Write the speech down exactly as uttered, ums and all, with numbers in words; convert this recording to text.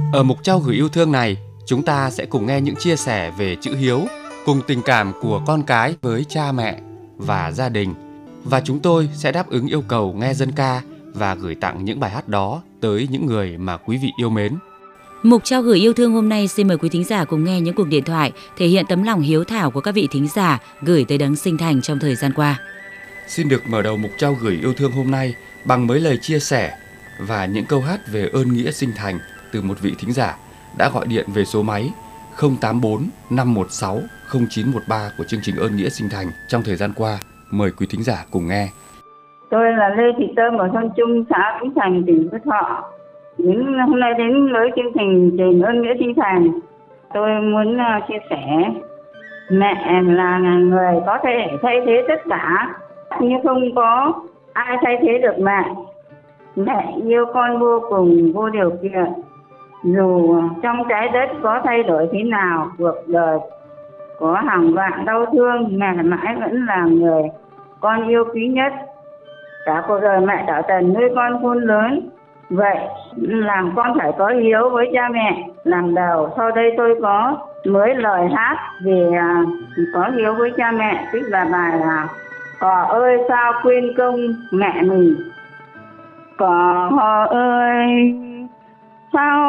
Ở mục trao gửi yêu thương này, chúng ta sẽ cùng nghe những chia sẻ về chữ hiếu, cùng tình cảm của con cái với cha mẹ và gia đình. Và chúng tôi sẽ đáp ứng yêu cầu nghe dân ca và gửi tặng những bài hát đó tới những người mà quý vị yêu mến. Mục trao gửi yêu thương hôm nay xin mời quý thính giả cùng nghe những cuộc điện thoại thể hiện tấm lòng hiếu thảo của các vị thính giả gửi tới Đấng Sinh Thành trong thời gian qua. Xin được mở đầu mục trao gửi yêu thương hôm nay bằng mấy lời chia sẻ và những câu hát về ơn nghĩa sinh thành từ một vị thính giả đã gọi điện về số máy không tám bốn năm một sáu không chín một ba của chương trình Ơn Nghĩa Sinh Thành trong thời gian qua. Mời quý thính giả cùng nghe. Tôi là Lê Thị Tơm ở thôn Trung, xã Vĩnh Thành, tỉnh Phú Thọ. Đến hôm nay đến với chương trình Đền Ơn Nghĩa Sinh Thành, tôi muốn uh, chia sẻ mẹ là người có thể thay thế tất cả, nhưng không có ai thay thế được mẹ. Mẹ yêu con vô cùng, vô điều kiện. Dù trong trái đất có thay đổi thế nào, cuộc đời có hàng vạn đau thương, mẹ mãi vẫn là người con yêu quý nhất. Cả cuộc đời mẹ đã tần nuôi con khôn lớn. Vậy làm con phải có hiếu với cha mẹ làm đầu. Sau đây tôi có mới lời hát về à, có hiếu với cha mẹ, tức là bài là Cỏ ơi sao quên công mẹ mình. Cỏ ơi sao